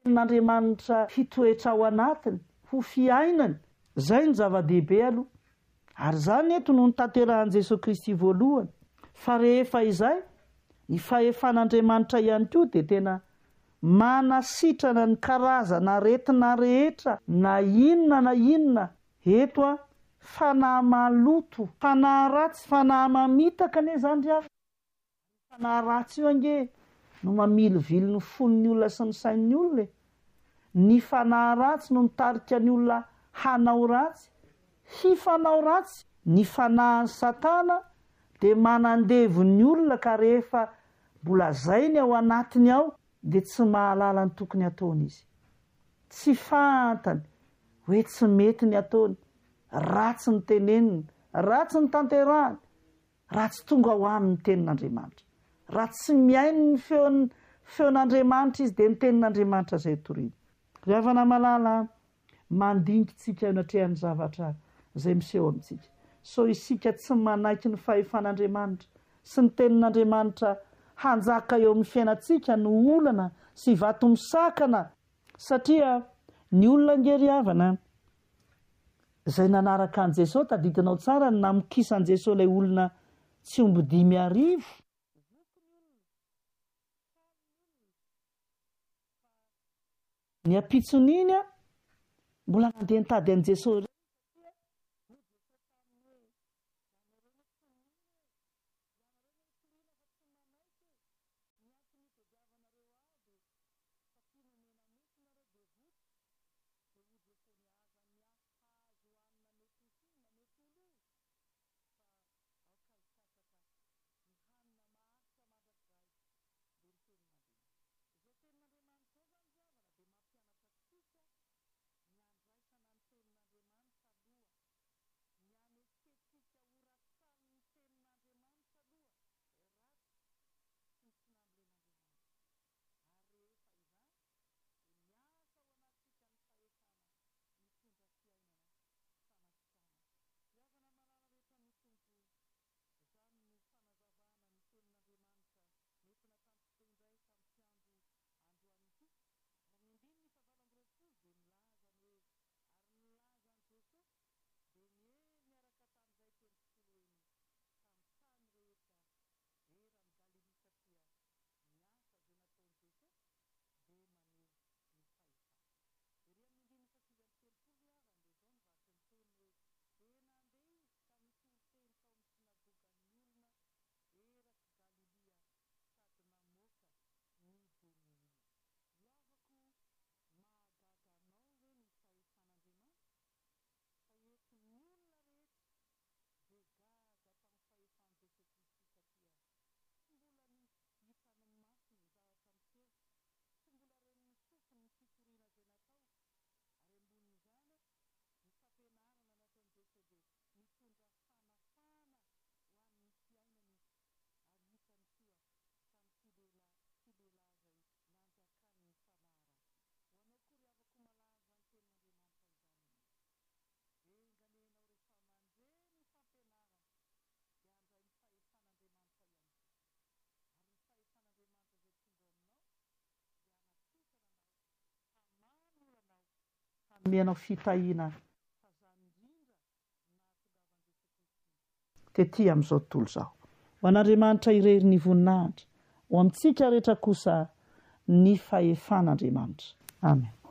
n'Andriamanitra hitoetra ao anatiny ho fiainany. Zay ny zava-dehibe aloha. Ary zany eto no nitanterahan' Jesosy Kristy voalohany. Fa rehefa izay, ny fahefan'Andriamanitra ihany koa dia tena manasitrana ny karazana aretina rehetra na inona eto fanahy maloto, fanahy ratsy, fanahy mamitaka ane zany ry avy. Fanahy ratsy io ange no mamilivily ny fon'ny olona sy ny sain'ny olona. Ny fanahy ratsy no mitarika ny olona hanao ratsy, hifanao ratsy. Ny fanahin'ny Satana dia manandevo ny olona ka rehefa mbola zainy ao anatiny ao dia tsy mahalala ny tokony ataony izy. Tsy fantany hoe tsy mety ny ataony. Ratsy ny teneniny, ratsy ny tanterahany, ratsy tonga ho amin'ny tenin'Andriamanitra. Ratsy tsy miainy ny feon'Andriamanitra izy dia ny tenin'Andriamanitra izay toriany. Ry havana malala, mandinitsika anatrehany zavatra izay miseho amintsika. So isika tsy manaiky ny fahefan'Andriamanitra sy ny tenin'Andriamanitra hanjaka eo amin'ny fiainantsika no olana sy vato misakana. Satria ny olona ngery havana izay nanaraka an' Jesosy, tadidinao tsara ny namokisan' Jesosy ilay olona tsy omby 5,000. Ny ampitson'iny mbola nandeha nitady an' Jesosy. Menao fitahina tetỳ amin'izao tontolo izao. Ho an'Andriamanitra irery ny voninahitra, ho amintsika rehetra kosa ny fahefan'Andriamanitra. Amen.